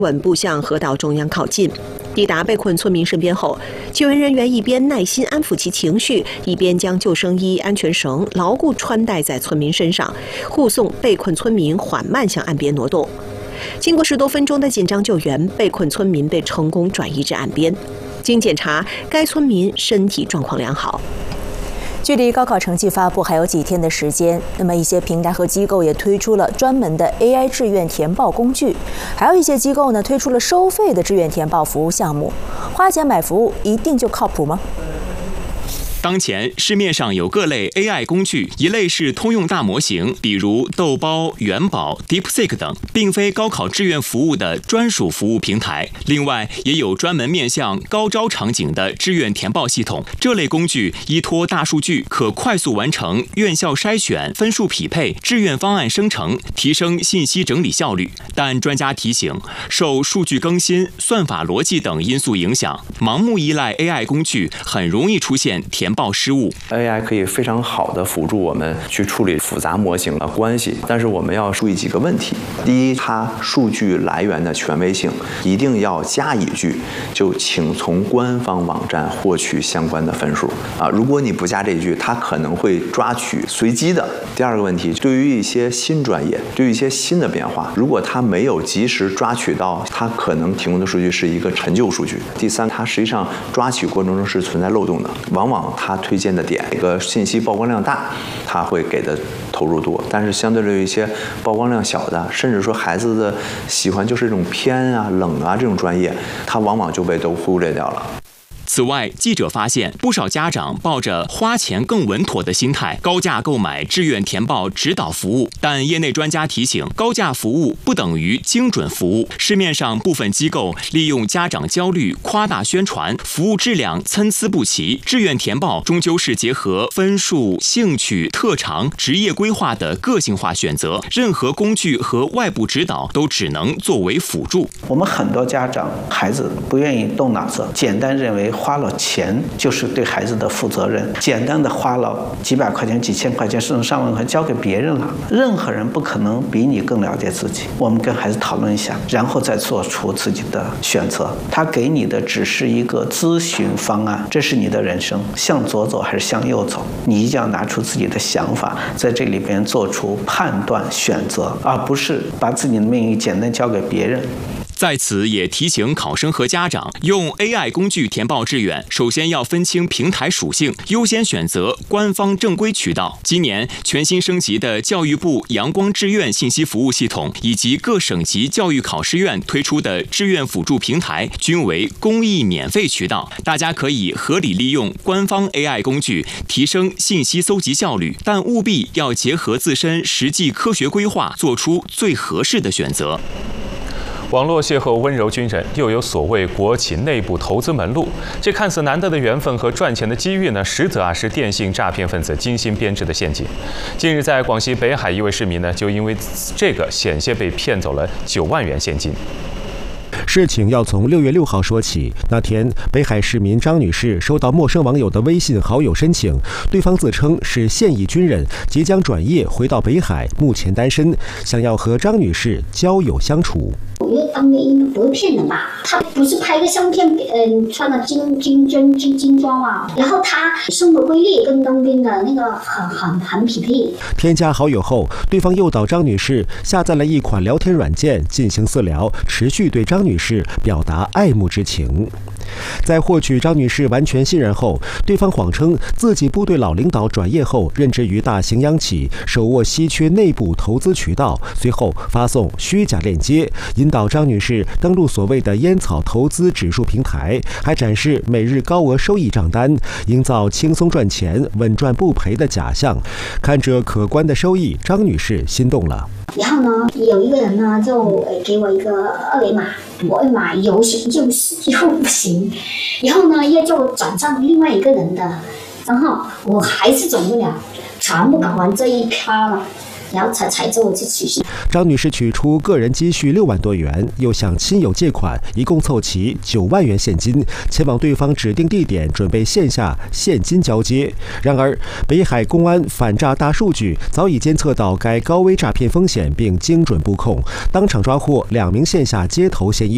稳步向河道中央靠近。抵达被困村民身边后，救援人员一边耐心安抚其情绪，一边将救生衣、安全绳牢固穿戴在村民身上，护送被困村民缓慢向岸边挪动。经过10多分钟的紧张救援，被困村民被成功转移至岸边。经检查，该村民身体状况良好。 距离高考成绩发布还有几天的时间，那么一些平台和机构也推出了专门的 AI 志愿填报工具，还有一些机构呢推出了收费的志愿填报服务项目。花钱买服务一定就靠谱吗？ 当前市面上有各类 AI 工具，一类是通用大模型，比如豆包、元宝、DeepSeek 等，并非高考志愿服务的专属服务平台。另外，也有专门面向高招场景的志愿填报系统。这类工具依托大数据，可快速完成院校筛选、分数匹配、志愿方案生成，提升信息整理效率。但专家提醒，受数据更新、算法逻辑等因素影响，盲目依赖 AI 工具很容易出现填报失误。 AI 可以非常好的辅助我们去处理复杂模型的关系，但是我们要注意几个问题。第一，它数据来源的权威性一定要加一句，就请从官方网站获取相关的分数啊。如果你不加这一句，它可能会抓取随机的。第二个问题，对于一些新专业，对于一些新的变化，如果它没有及时抓取到，它可能提供的数据是一个陈旧数据。第三，它实际上抓取过程中是存在漏洞的，往往它推荐的点，一个信息曝光量大，它会给的投入多，但是相对于一些曝光量小的，甚至说孩子的喜欢就是这种偏啊、冷啊这种专业，它往往就被都忽略掉了。 此外，记者发现，不少家长抱着花钱更稳妥的心态，高价购买志愿填报指导服务。但业内专家提醒，高价服务不等于精准服务。市面上部分机构利用家长焦虑夸大宣传，服务质量参差不齐。志愿填报终究是结合分数、兴趣、特长、职业规划的个性化选择，任何工具和外部指导都只能作为辅助。 我们很多家长孩子不愿意动脑子，简单认为花了钱就是对孩子的负责任，简单的花了几百块钱、几千块钱，甚至上万块交给别人了。任何人不可能比你更了解自己。我们跟孩子讨论一下，然后再做出自己的选择。他给你的只是一个咨询方案，这是你的人生，向左走还是向右走，你一定要拿出自己的想法，在这里边做出判断选择，而不是把自己的命运简单交给别人。 在此也提醒考生和家长，用 AI 工具填报志愿，首先要分清平台属性，优先选择官方正规渠道。今年全新升级的教育部阳光志愿信息服务系统，以及各省级教育考试院推出的志愿辅助平台，均为公益免费渠道。大家可以合理利用官方 AI 工具，提升信息搜集效率，但务必要结合自身实际科学规划，做出最合适的选择。 网络邂逅温柔军人，又有所谓国企内部投资门路，这看似难得的缘分和赚钱的机遇呢，实则是电信诈骗分子精心编织的陷阱。近日，在广西北海，一位市民呢，就因为这个险些被骗走了9万元现金。 事情要从6月6号说起。那天，北海市民张女士收到陌生网友的微信好友申请，对方自称是现役军人，即将转业回到北海，目前单身，想要和张女士交友相处。 因为当面应该不会骗人吧？他不是拍个相片，穿了精装啊，然后他生活规律跟当兵的那个很匹配。 添加好友后，对方诱导张女士下载了一款聊天软件进行私聊，持续对张女士表达爱慕之情。在获取张女士完全信任后，对方谎称自己部队老领导转业后任职于大型央企，手握稀缺内部投资渠道，随后发送虚假链接，引导张女士登录所谓的烟草投资指数平台，还展示每日高额收益账单，营造轻松赚钱、稳赚不赔的假象。看着可观的收益，张女士心动了。 然后呢，有一个人呢就给我一个二维码，我二维码有行又不行，然后呢又就转账另外一个人的，然后我还是转不了，全部搞完这一趴了。然后才做这取消。 张女士取出个人积蓄6万多元，又向亲友借款，一共凑齐9万元现金，前往对方指定地点准备线下现金交接。然而，北海公安反诈大数据早已监测到该高危诈骗风险，并精准布控，当场抓获2名线下接头嫌疑